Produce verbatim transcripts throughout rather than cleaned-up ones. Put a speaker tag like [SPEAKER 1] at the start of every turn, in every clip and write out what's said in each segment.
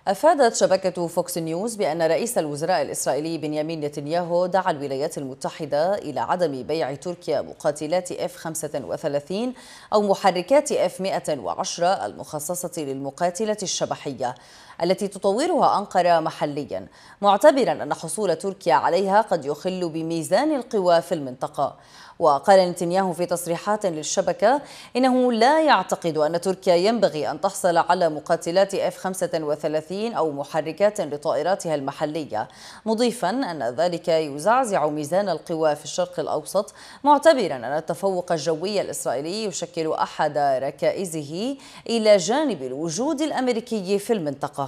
[SPEAKER 1] أفادت شبكة فوكس نيوز بأن رئيس الوزراء الإسرائيلي بنيامين نتنياهو دعا الولايات المتحدة إلى عدم بيع تركيا مقاتلات إف خمسة وثلاثين أو محركات إف مئة وعشرة المخصصة للمقاتلة الشبحية التي تطورها أنقرة محليا، معتبرا أن حصول تركيا عليها قد يخل بميزان القوى في المنطقة. وقال نتنياهو في تصريحات للشبكة إنه لا يعتقد أن تركيا ينبغي أن تحصل على مقاتلات إف خمسة وثلاثين أو محركات لطائراتها المحلية، مضيفا أن ذلك يزعزع ميزان القوى في الشرق الأوسط، معتبرا أن التفوق الجوي الإسرائيلي يشكل أحد ركائزه إلى جانب الوجود الأمريكي في المنطقة.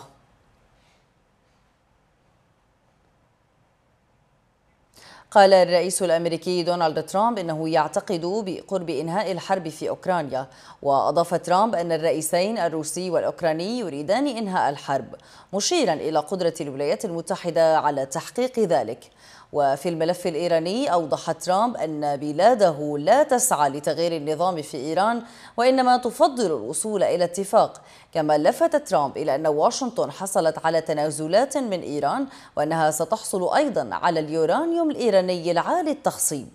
[SPEAKER 1] قال الرئيس الأمريكي دونالد ترامب إنه يعتقد بقرب إنهاء الحرب في أوكرانيا، وأضاف ترامب أن الرئيسين الروسي والأوكراني يريدان إنهاء الحرب، مشيرا إلى قدرة الولايات المتحدة على تحقيق ذلك. وفي الملف الإيراني أوضح ترامب أن بلاده لا تسعى لتغيير النظام في إيران، وإنما تفضل الوصول إلى اتفاق. كما لفت ترامب إلى أن واشنطن حصلت على تنازلات من إيران، وأنها ستحصل أيضا على اليورانيوم الإيراني العالي التخصيب.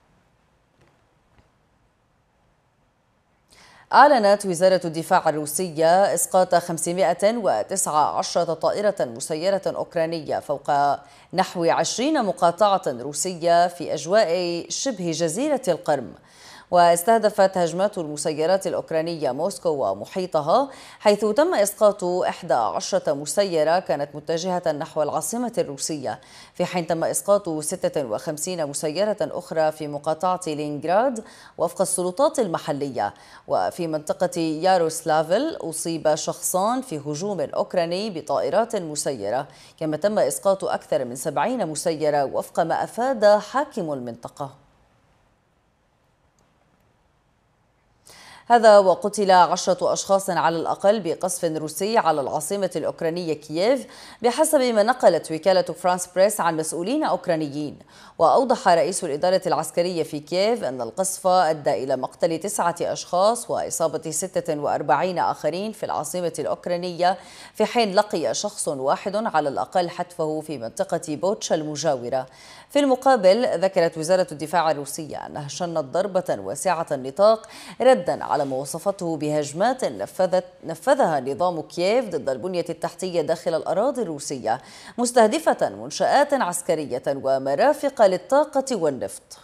[SPEAKER 1] أعلنت وزارة الدفاع الروسية إسقاط خمسمائة وتسعة عشر طائرة مسيرة أوكرانية فوق نحو عشرين مقاطعة روسية في أجواء شبه جزيرة القرم. واستهدفت هجمات المسيرات الأوكرانية موسكو ومحيطها، حيث تم إسقاط إحدى عشرة مسيرة كانت متجهة نحو العاصمة الروسية، في حين تم إسقاط ستة وخمسين مسيرة أخرى في مقاطعة لينغراد وفق السلطات المحلية. وفي منطقة ياروسلافل أصيب شخصان في هجوم أوكراني بطائرات مسيرة، كما تم إسقاط أكثر من سبعين مسيرة وفق ما أفاد حاكم المنطقة. هذا وقتل عشرة أشخاص على الأقل بقصف روسي على العاصمة الأوكرانية كييف، بحسب ما نقلت وكالة فرانس بريس عن مسؤولين أوكرانيين. وأوضح رئيس الإدارة العسكرية في كييف أن القصف أدى إلى مقتل تسعة أشخاص وإصابة ستة وأربعين آخرين في العاصمة الأوكرانية، في حين لقي شخص واحد على الأقل حتفه في منطقة بوتشا المجاورة. في المقابل ذكرت وزارة الدفاع الروسية أنها شنت ضربة واسعة النطاق ردا على ما وصفته بهجمات نفذت نفذها نظام كييف ضد البنية التحتية داخل الأراضي الروسية، مستهدفة منشآت عسكرية ومرافق للطاقة والنفط.